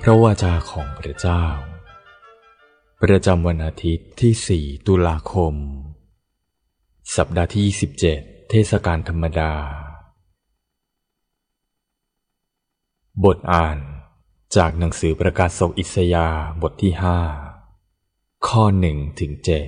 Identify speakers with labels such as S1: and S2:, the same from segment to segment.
S1: ระวาจาของพระเจ้าประจำวันอาทิตย์ที่4 ตุลาคมสัปดาห์ที่27เทศกาลธรรมดาบทอ่านจากหนังสือประกาศกอิสยาห์บทที่5ข้อ1 ถึง 7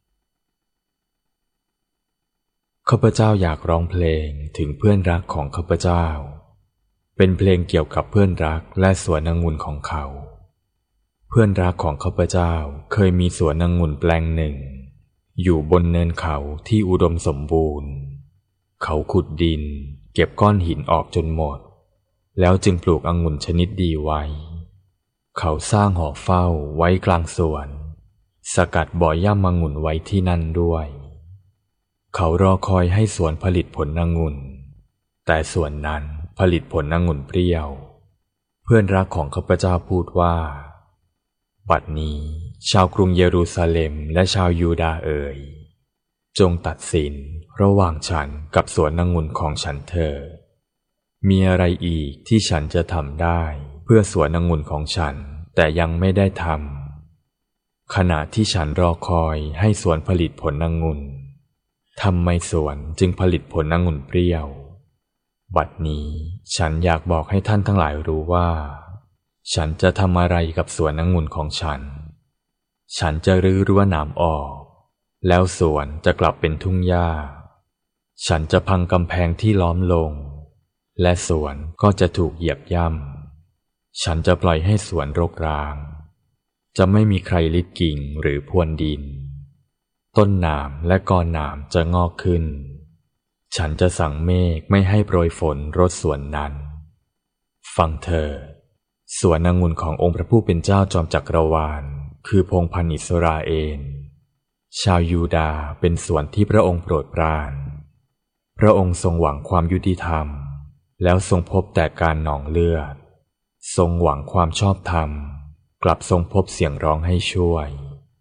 S1: ข้าพเจ้าอยากร้องเพลงถึงเพื่อนรักของข้าพเจ้าเป็นเพลงเกี่ยวกับเพื่อนรักและสวนองุ่นของเขาเพื่อนรักของข้าพเจ้าเคยมีสวนองุ่นแปลงหนึ่งอยู่บนเนินเขาที่อุดมสมบูรณ์เขาขุดดินเก็บก้อนหินออกจนหมดแล้วจึงปลูกองุ่นชนิดดีไว้เขาสร้างหอเฝ้าไว้กลางสวนสกัดบ่อย่ำองุ่นไว้ที่นั่นด้วยเขารอคอยให้สวนผลิตผลองุ่นแต่สวนนั้นผลิตผลองุ่นเปรี้ยวเพื่อนรักของข้าพเจ้าพูดว่าบัดนี้ชาวกรุงเยรูซาเล็มและชาวยูดาห์เอ๋ยจงตัดสินระหว่างฉันกับสวนองุ่นของฉันเถิดมีอะไรอีกที่ฉันจะทำได้เพื่อสวนองุ่นของฉันแต่ยังไม่ได้ทำขณะที่ฉันรอคอยให้สวนผลิตผลองุ่นทำไมสวนจึงผลิตผลองุ่นเปรี้ยวบัดนี้ฉันอยากบอกให้ท่านทั้งหลายรู้ว่าฉันจะทำอะไรกับสวนองุ่นของฉันฉันจะรื้อรั้วหนามออกแล้วสวนจะกลับเป็นทุ่งหญ้าฉันจะพังกำแพงที่ล้อมลงและสวนก็จะถูกเหยียบย่ำฉันจะปล่อยให้สวนรกร้างจะไม่มีใครลิดกิ่งหรือพรวนดินต้นหนามและกอหนามจะงอกขึ้นฉันจะสั่งเมฆไม่ให้โปรยฝนรดสวนนั้นฟังเถิดสวนองุ่นขององค์พระผู้เป็นเจ้าจอมจักรวาลคือพงศ์พันธุ์อิสราเอลชาวยูดาห์เป็นสวนที่พระองค์โปรดปรานพระองค์ทรงหวังความยุติธรรมแล้วทรงพบแต่การหนองเลือดทรงหวังความชอบธรรมกลับทรงพบเสียงร้องให้ช่วย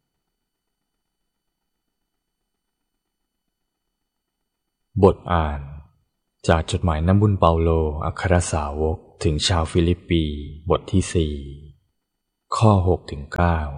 S1: บทอ่านจากจดหมายน้ำบุญเปาโลอัครสาวกถึงชาวฟิลิปปีบทที่4ข้อ6 ถึง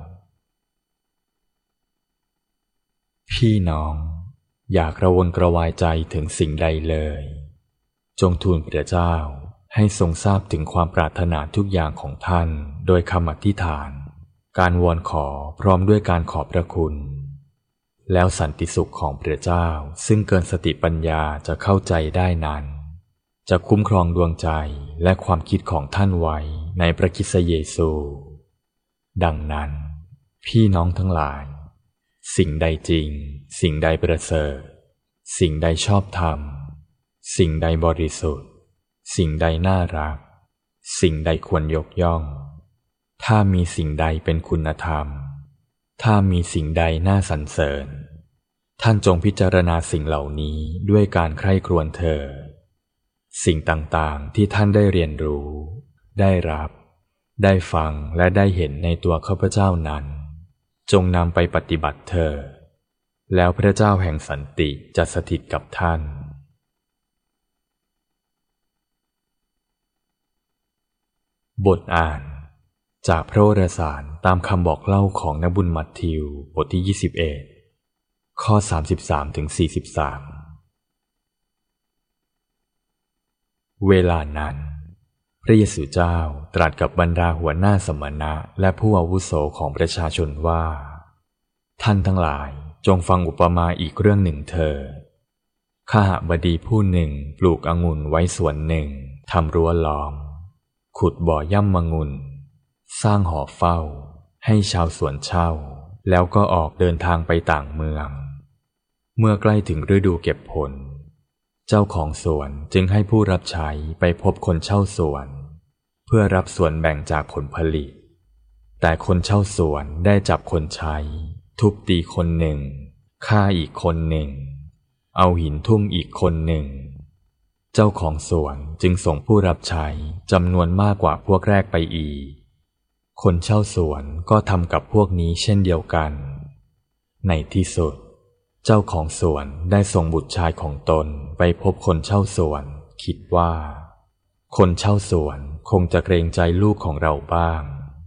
S1: 9พี่น้องอย่ากระวนกระวายใจถึงสิ่งใดเลยจงทูลพระเจ้าให้ทรงทราบถึงความปรารถนาทุกอย่างของท่านโดยคำอธิษฐานการวอนขอพร้อมด้วยการขอบพระคุณแล้วสันติสุขของพระเจ้าซึ่งเกินสติปัญญาจะเข้าใจได้นั้นจะคุ้มครองดวงใจและความคิดของท่านไว้ในพระคริสต์เยซูดังนั้นพี่น้องทั้งหลายสิ่งใดจริงสิ่งใดประเสริฐสิ่งใดชอบธรรมสิ่งใดบริสุทธิ์สิ่งใดน่ารักสิ่งใดควรยกย่องถ้ามีสิ่งใดเป็นคุณธรรมถ้ามีสิ่งใดน่าสรรเสริญท่านจงพิจารณาสิ่งเหล่านี้ด้วยการใคร่ครวญเถิดสิ่งต่างๆที่ท่านได้เรียนรู้ได้รับได้ฟังและได้เห็นในตัวข้าพเจ้านั้นจงนำไปปฏิบัติเถิดแล้วพระเจ้าแห่งสันติจะสถิตกับท่านบทอ่านจากพระวรสารตามคำบอกเล่าของนบุญมัทธิวบทที่21ข้อ33 ถึง 43เวลานั้นพระเยซูเจ้าตรัสกับบรรดาหัวหน้าสมณะและผู้อาวุโสของประชาชนว่าท่านทั้งหลายจงฟังอุปมาอีกเรื่องหนึ่งเถิดคหบดีผู้หนึ่งปลูกองุ่นไว้สวนหนึ่งทำรั้วล้อมขุดบ่อย่ำองุ่นสร้างหอเฝ้าให้ชาวสวนเช่าแล้วก็ออกเดินทางไปต่างเมืองเมื่อใกล้ถึงฤดูเก็บผลเจ้าของสวนจึงให้ผู้รับใช้ไปพบคนเช่าสวนเพื่อรับส่วนแบ่งจากผลผลิตแต่คนเช่าสวนได้จับคนใช้ทุบตีคนหนึ่งฆ่าอีกคนหนึ่งเอาหินทุ่มอีกคนหนึ่งเจ้าของสวนจึงส่งผู้รับใช้จำนวนมากกว่าพวกแรกไปอีกคนเช่าสวนก็ทำกับพวกนี้เช่นเดียวกันในที่สุดเจ้าของสวนได้ส่งบุตรชายของตนไปพบคนเช่าสวนคิดว่าคนเช่าสวนคงจะเกรงใจลูกของเราบ้าง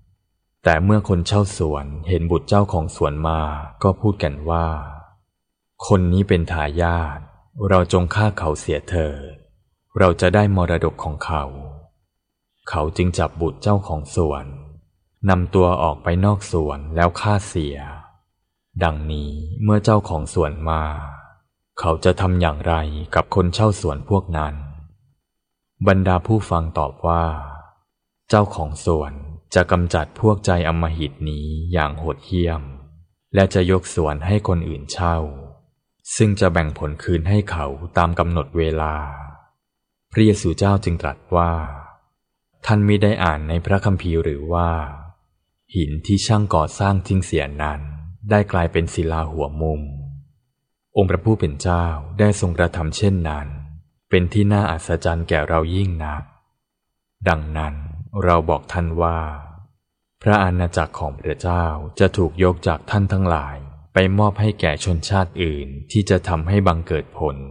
S1: แต่เมื่อคนเช่าสวนเห็นบุตรเจ้าของสวนมาก็พูดกันว่าคนนี้เป็นทายาทเราจงฆ่าเขาเสียเถิดเราจะได้มรดกของเขาเขาจึงจับบุตรเจ้าของสวนนำตัวออกไปนอกสวนแล้วฆ่าเสียดังนี้เมื่อเจ้าของสวนมาเขาจะทำอย่างไรกับคนเช่าสวนพวกนั้นบรรดาผู้ฟังตอบว่าเจ้าของสวนจะกำจัดพวกใจอำมหิตนี้อย่างโหดเหี้ยมและจะยกสวนให้คนอื่นเช่าซึ่งจะแบ่งผลคืนให้เขาตามกำหนดเวลาพระเยซูเจ้าจึงตรัสว่าท่านมิได้อ่านในพระคัมภีร์หรือว่าหินที่ช่างก่อสร้างทิ้งเสียนั้นได้กลายเป็นศิลาหัวมุมองค์พระผู้เป็นเจ้าได้ทรงกระทำเช่นนั้นเป็นที่น่าอัศจรรย์แก่เรายิ่งนักดังนั้นเราบอกท่านว่าพระอาณาจักรของพระเจ้าจะถูกยกจากท่านทั้งหลายไปมอบให้แก่ชนชาติอื่นที่จะทำให้บังเกิดผล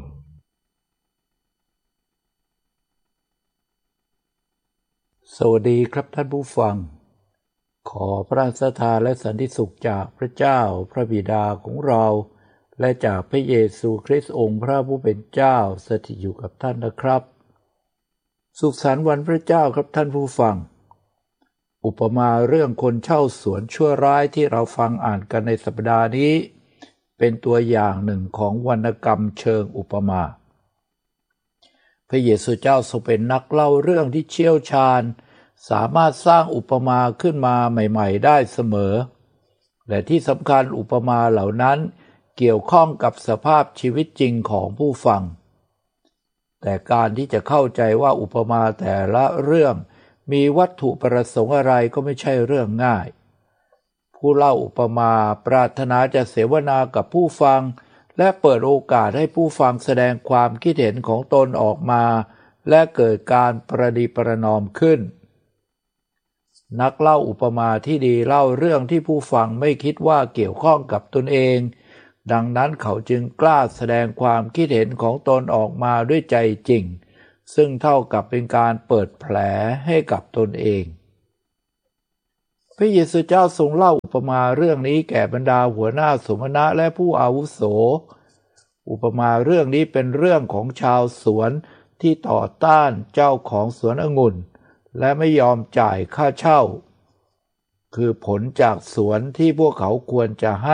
S2: สวัสดีครับท่านผู้ฟังขอพระสถานและสันติสุขจากพระเจ้าพระบิดาของเราและจากพระเยซูคริสต์องค์พระผู้เป็นเจ้าสถิตอยู่กับท่านนะครับสุขสันต์วันพระเจ้าครับท่านผู้ฟังอุปมาเรื่องคนเช่าสวนชั่วร้ายที่เราฟังอ่านกันในสัปดาห์นี้เป็นตัวอย่างหนึ่งของวรรณกรรมเชิงอุปมาพระเยซูเจ้าทรงเป็นนักเล่าเรื่องที่เชี่ยวชาญสามารถสร้างอุปมาขึ้นมาใหม่ๆได้เสมอและที่สำคัญอุปมาเหล่านั้นเกี่ยวข้องกับสภาพชีวิตจริงของผู้ฟังแต่การที่จะเข้าใจว่าอุปมาแต่ละเรื่องมีวัตถุประสงค์อะไรก็ไม่ใช่เรื่องง่ายผู้เล่าอุปมาปรารถนาจะเสวนากับผู้ฟังและเปิดโอกาสให้ผู้ฟังแสดงความคิดเห็นของตนออกมาและเกิดการประนีประนอมขึ้นนักเล่าอุปมาที่ดีเล่าเรื่องที่ผู้ฟังไม่คิดว่าเกี่ยวข้องกับตนเองดังนั้นเขาจึงกล้าแสดงความคิดเห็นของตนออกมาด้วยใจจริงซึ่งเท่ากับเป็นการเปิดแผลให้กับตนเองพระเยซูเจ้าทรงเล่าอุปมาเรื่องนี้แก่บรรดาหัวหน้าสมณะและผู้อาวุโสอุปมาเรื่องนี้เป็นเรื่องของชาวสวนที่ต่อต้านเจ้าของสวนองุ่นและไม่ยอมจ่ายค่าเช่าคือผลจากสวนที่พวกเขาควรจะให้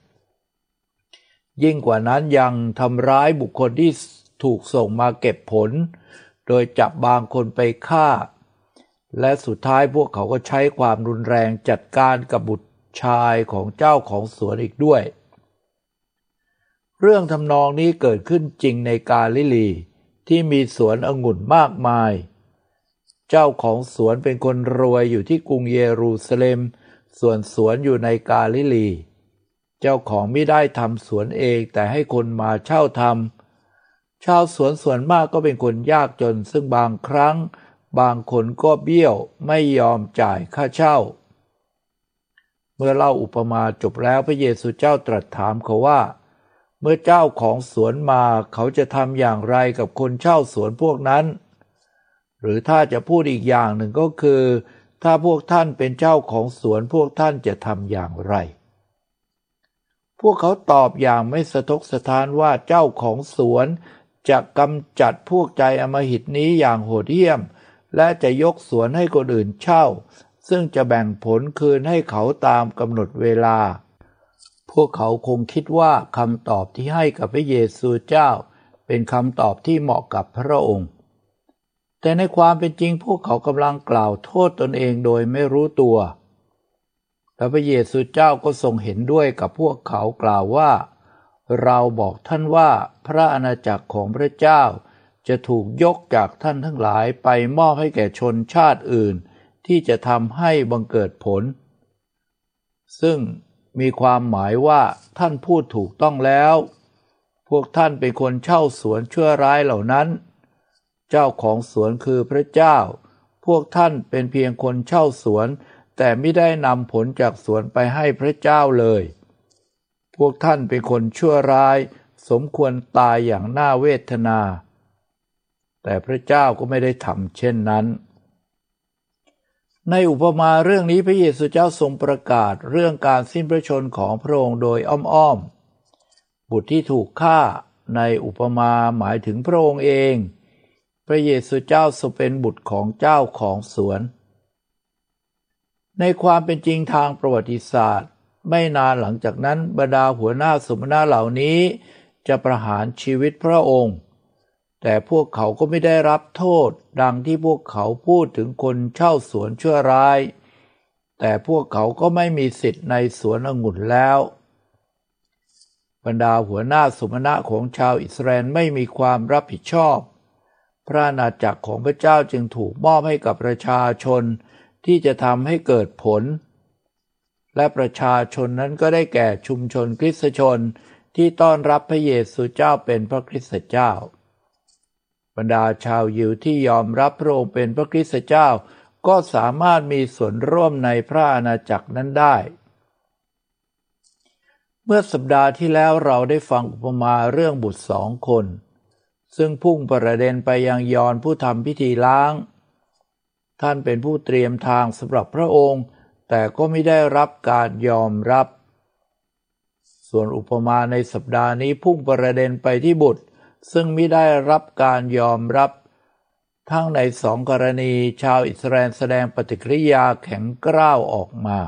S2: ยิ่งกว่านั้นยังทำร้ายบุคคลที่ถูกส่งมาเก็บผลโดยจับบางคนไปฆ่าและสุดท้ายพวกเขาก็ใช้ความรุนแรงจัดการกับบุตรชายของเจ้าของสวนอีกด้วยเรื่องทำนองนี้เกิดขึ้นจริงในกาลิลีที่มีสวนองุ่นมากมายเจ้าของสวนเป็นคนรวยอยู่ที่กรุงเยรูซาเล็มส่วนสวนอยู่ในกาลิลีเจ้าของไม่ได้ทำสวนเองแต่ให้คนมาเช่าทำชาวสวนส่วนมากก็เป็นคนยากจนซึ่งบางครั้งบางคนก็เบี้ยวไม่ยอมจ่ายค่าเช่าเมื่อเล่าอุปมาจบแล้วพระเยซูเจ้าตรัสถามเขาว่าเมื่อเจ้าของสวนมาเขาจะทำอย่างไรกับคนเช่าสวนพวกนั้นหรือถ้าจะพูดอีกอย่างหนึ่งก็คือถ้าพวกท่านเป็นเจ้าของสวนพวกท่านจะทำอย่างไรพวกเขาตอบอย่างไม่สะทกสะท้านว่าเจ้าของสวนจะกำจัดพวกใจอำมหิตนี้อย่างโหดเหี้ยมและจะยกสวนให้คนอื่นเช่าซึ่งจะแบ่งผลคืนให้เขาตามกำหนดเวลาพวกเขาคงคิดว่าคำตอบที่ให้กับพระเยซูเจ้าเป็นคำตอบที่เหมาะกับพระองค์แต่ในความเป็นจริงพวกเขากำลังกล่าวโทษตนเองโดยไม่รู้ตัวและพระเยซูเจ้าก็ทรงเห็นด้วยกับพวกเขากล่าวว่าเราบอกท่านว่าพระอาณาจักรของพระเจ้าจะถูกยกจากท่านทั้งหลายไปมอบให้แก่ชนชาติอื่นที่จะทำให้บังเกิดผลซึ่งมีความหมายว่าท่านพูดถูกต้องแล้วพวกท่านเป็นคนเช่าสวนชั่วร้ายเหล่านั้นเจ้าของสวนคือพระเจ้าพวกท่านเป็นเพียงคนเช่าสวนแต่ไม่ได้นำผลจากสวนไปให้พระเจ้าเลยพวกท่านเป็นคนชั่วร้ายสมควรตายอย่างน่าเวทนาแต่พระเจ้าก็ไม่ได้ทำเช่นนั้นในอุปมาเรื่องนี้พระเยซูเจ้าทรงประกาศเรื่องการสิ้นพระชนม์ของพระองค์โดยอ้อมๆบุตรที่ถูกฆ่าในอุปมาหมายถึงพระองค์เองพระเยซูเจ้าทรงเป็นบุตรของเจ้าของสวนในความเป็นจริงทางประวัติศาสตร์ไม่นานหลังจากนั้นบรรดาหัวหน้าสมณะเหล่านี้จะประหารชีวิตพระองค์แต่พวกเขาก็ไม่ได้รับโทษดังที่พวกเขาพูดถึงคนเช่าสวนชั่วร้ายแต่พวกเขาก็ไม่มีสิทธิ์ในสวนองุ่นแล้วบรรดาหัวหน้าสมณะของชาวอิสราเอลไม่มีความรับผิดชอบพระอาณาจักรของพระเจ้าจึงถูกมอบให้กับประชาชนที่จะทำให้เกิดผลและประชาชนนั้นก็ได้แก่ชุมชนคริสตชนที่ต้อนรับพระเยซูเจ้าเป็นพระคริสตเจ้าบรรดาชาวยิวที่ยอมรับพระองค์เป็นพระคริสตเจ้าก็สามารถมีส่วนร่วมในพระอาณาจักรนั้นได้เมื่อสัปดาห์ที่แล้วเราได้ฟังอุปมาเรื่องบุตร2 คนซึ่งพุ่งประเด็นไปยังยอห์นผู้ทำพิธีล้างท่านเป็นผู้เตรียมทางสำหรับพระองค์แต่ก็ไม่ได้รับการยอมรับส่วนอุปมาในสัปดาห์นี้พุ่งประเด็นไปที่บุตรซึ่งไม่ได้รับการยอมรับทั้งใน2 กรณีชาวอิสราเอลแสดงปฏิกิริยาแข็งกร้าวออกมา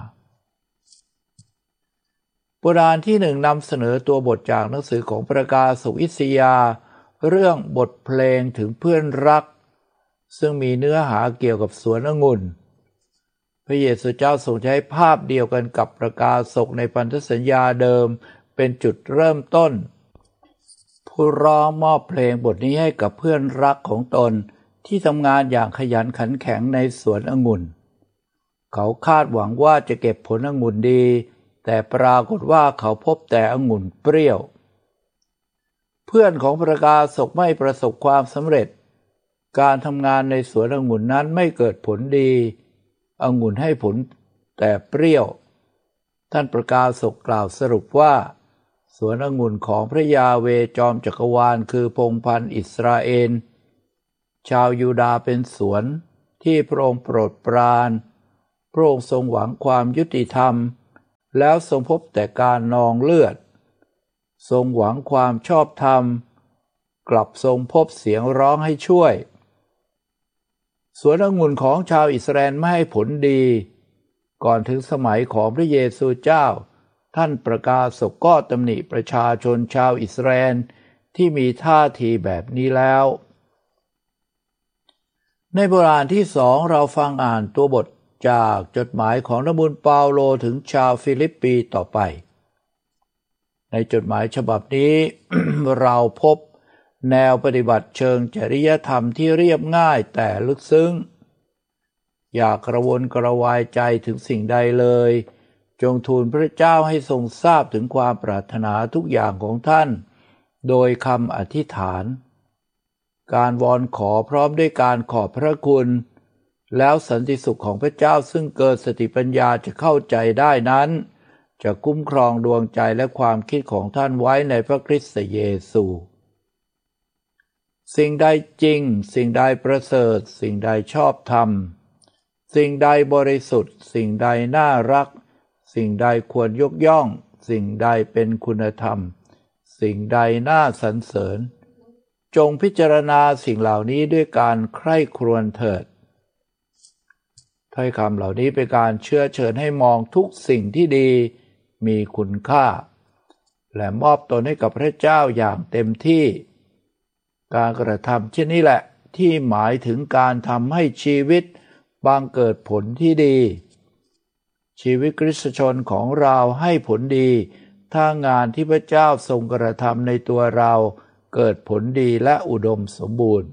S2: บทอ่านที่1นำเสนอตัวบทจากหนังสือของพระกาสกอิสยาห์เรื่องบทเพลงถึงเพื่อนรักซึ่งมีเนื้อหาเกี่ยวกับสวนองุ่นพระเยซูเจ้าทรงใช้ภาพเดียวกันกับพระกาสกในพันธสัญญาเดิมเป็นจุดเริ่มต้นผู้ร้องมอบเพลงบทนี้ให้กับเพื่อนรักของตนที่ทำงานอย่างขยันขันแข็งในสวนองุ่นเขาคาดหวังว่าจะเก็บผลองุ่นดีแต่ปรากฏว่าเขาพบแต่องุ่นเปรี้ยวเพื่อนของพระกาสกไม่ประสบความสำเร็จการทำงานในสวนองุ่นนั้นไม่เกิดผลดีองุ่นให้ผลแต่เปรี้ยวท่านพระกาสกกล่าวสรุปว่าสวนองุ่นของพระยาเวห์จอมจักรวาลคือพงศ์พันธุ์อิสราเอลชาวยูดาห์เป็นสวนที่พระองค์โปรดปรานพระองค์ทรงหวังความยุติธรรมแล้วทรงพบแต่การนองเลือดทรงหวังความชอบธรรมกลับทรงพบเสียงร้องให้ช่วยสวนองุ่นของชาวอิสราเอลไม่ให้ผลดีก่อนถึงสมัยของพระเยซูเจ้าท่านประกาศก็ตำหนิประชาชนชาวอิสราเอลที่มีท่าทีแบบนี้แล้วในบทอ่านที่2เราฟังอ่านตัวบทจากจดหมายของนบุญเปาโลถึงชาวฟิลิปปีต่อไปในจดหมายฉบับนี้ เราพบแนวปฏิบัติเชิงจริยธรรมที่เรียบง่ายแต่ลึกซึ้งอย่ากระวนกระวายใจถึงสิ่งใดเลยจงทูลพระเจ้าให้ทรงทราบถึงความปรารถนาทุกอย่างของท่านโดยคำอธิษฐานการวอนขอพร้อมด้วยการขอบพระคุณแล้วสันติสุขของพระเจ้าซึ่งเกินสติปัญญาจะเข้าใจได้นั้นจะคุ้มครองดวงใจและความคิดของท่านไว้ในพระคริสต์เยซูสิ่งใดจริงสิ่งใดประเสริฐสิ่งใดชอบธรรมสิ่งใดบริสุทธิ์สิ่งใดน่ารักสิ่งใดควรยกย่องสิ่งใดเป็นคุณธรรมสิ่งใดน่าสรรเสริญจงพิจารณาสิ่งเหล่านี้ด้วยการใคร่ครวญเถิดถ้อยคำเหล่านี้เป็นการเชื้อเชิญให้มองทุกสิ่งที่ดีมีคุณค่าและมอบตนให้กับพระเจ้าอย่างเต็มที่การกระทำเช่นนี้แหละที่หมายถึงการทำให้ชีวิตบังเกิดผลที่ดีชีวิตคริสตชนของเราให้ผลดีถ้างานที่พระเจ้าทรงกระทำในตัวเราเกิดผลดีและอุดมสมบูรณ์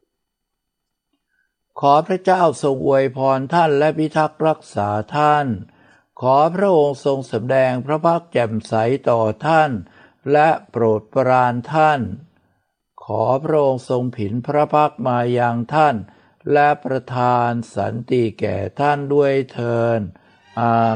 S2: ขอพระเจ้าทรงอวยพรท่านและพิทักษ์รักษาท่านขอพระองค์ทรงสำแดงพระพักแจ่มใสต่อท่านและโปรดปรานท่านขอพระองค์ทรงผินพระพักมายังท่านและประทานสันติแก่ท่านด้วยเถิดอา